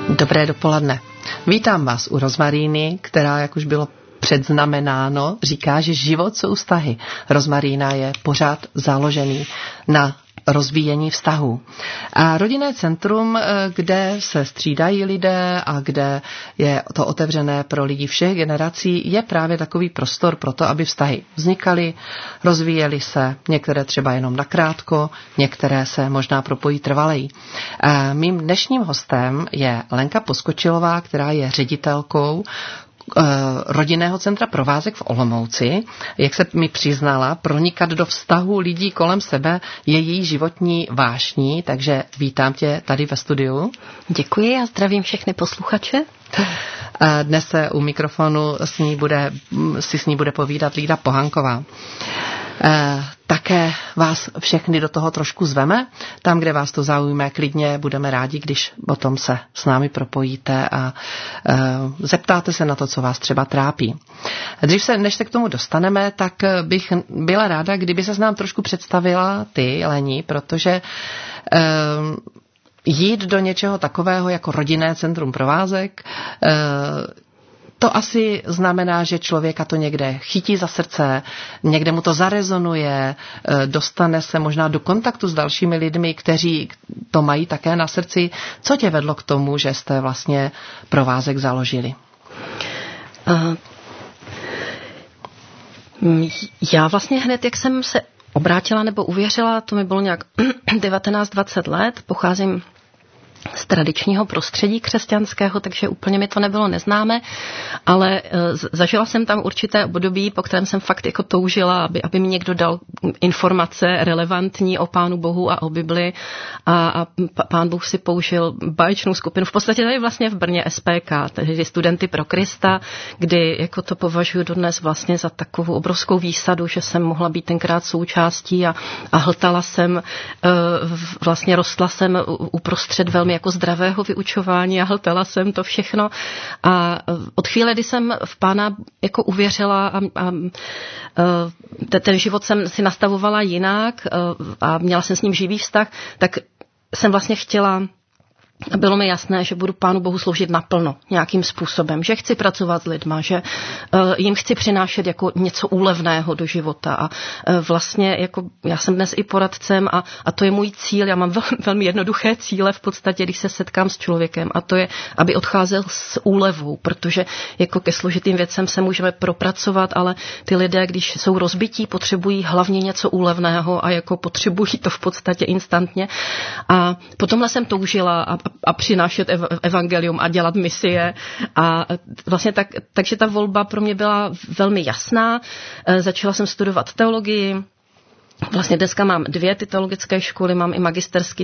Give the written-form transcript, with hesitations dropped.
Dobré dopoledne. Vítám vás u Rozmaríny, která, jak už bylo předznamenáno, říká, že život jsou vztahy. Rozmarína je pořád založený na rozvíjení vztahů. A rodinné centrum, kde se střídají lidé a kde je to otevřené pro lidi všech generací, je právě takový prostor pro to, aby vztahy vznikaly, rozvíjely se, některé třeba jenom nakrátko, některé se možná propojí trvaleji. Mým dnešním hostem je Lenka Poskočilová, která je ředitelkou rodinného centra Provázek v Olomouci. Jak se mi přiznala, pronikat do vztahu lidí kolem sebe je její životní vášní, takže vítám tě tady ve studiu. Děkuji a zdravím všechny posluchače. Dnes se u mikrofonu si s ní bude povídat Lída Pohanková. Také vás všechny do toho trošku zveme. Tam, kde vás to zaujme, klidně budeme rádi, když o tom se s námi propojíte a zeptáte se na to, co vás třeba trápí. Než se k tomu dostaneme, tak bych byla ráda, kdyby se nám trošku představila ty, Leni, protože jít do něčeho takového jako rodinné centrum Provázek, to asi znamená, že člověka to někde chytí za srdce, někde mu to zarezonuje, dostane se možná do kontaktu s dalšími lidmi, kteří to mají také na srdci. Co tě vedlo k tomu, že jste vlastně Provázek založili? Já vlastně hned, jak jsem se obrátila nebo uvěřila, to mi bylo nějak 19-20 let, pocházím z tradičního prostředí křesťanského, takže úplně mi to nebylo neznámé, ale zažila jsem tam určité období, po kterém jsem fakt jako toužila, aby mi někdo dal informace relevantní o Pánu Bohu a o Bibli a Pán Bůh si použil báječnou skupinu, v podstatě tady vlastně v Brně SPK, tedy Studenty pro Krista, kdy jako to považuji dodnes vlastně za takovou obrovskou výsadu, že jsem mohla být tenkrát součástí a hltala jsem, vlastně rostla jsem uprostřed velmi jako zdravého vyučování a hltala jsem to všechno. A od chvíle, kdy jsem v Pána jako uvěřila a ten život jsem si nastavovala jinak a měla jsem s ním živý vztah, tak jsem vlastně chtěla, bylo mi jasné, že budu Pánu Bohu sloužit naplno nějakým způsobem, že chci pracovat s lidma, že jim chci přinášet jako něco úlevného do života a vlastně jako já jsem dnes i poradcem a to je můj cíl, já mám velmi jednoduché cíle v podstatě, když se setkám s člověkem a to je, aby odcházel s úlevou, protože jako ke složitým věcem se můžeme propracovat, ale ty lidé, když jsou rozbití, potřebují hlavně něco úlevného a jako potřebují to v podstatě instantně a potomhle jsem toužila a přinášet evangelium a dělat misie. A vlastně takže ta volba pro mě byla velmi jasná. Začala jsem studovat teologii. Vlastně dneska mám 2 teologické školy, mám i magisterský